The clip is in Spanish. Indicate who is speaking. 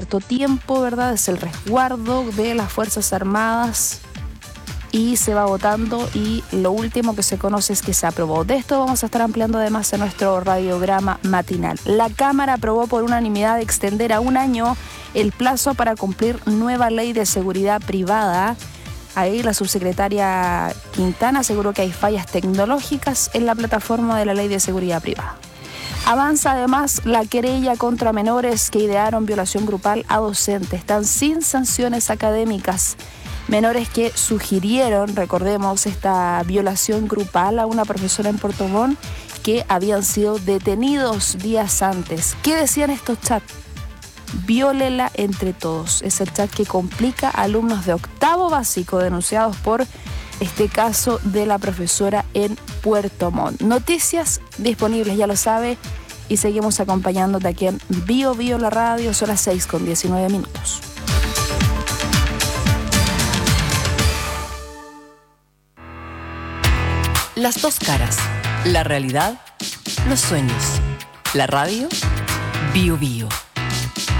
Speaker 1: cierto tiempo, ¿verdad? Es el resguardo de las Fuerzas Armadas y se va votando, y lo último que se conoce es que se aprobó. De esto vamos a estar ampliando además en nuestro radiograma matinal. La Cámara aprobó por unanimidad extender a 1 año el plazo para cumplir nueva ley de seguridad privada. Ahí la subsecretaria Quintana aseguró que hay fallas tecnológicas en la plataforma de la ley de seguridad privada. Avanza además la querella contra menores que idearon violación grupal a docentes. Están sin sanciones académicas. Menores que sugirieron, recordemos, esta violación grupal a una profesora en Puerto Montt, que habían sido detenidos días antes. ¿Qué decían estos chats? Viólela entre todos. Es el chat que complica a alumnos de 8º básico denunciados por este caso de la profesora en Puerto Montt. Noticias disponibles, ya lo sabe, y seguimos acompañándote aquí en Bio Bio la radio. Son las 6:19.
Speaker 2: Las dos caras, la realidad, los sueños, la radio, Bio Bio.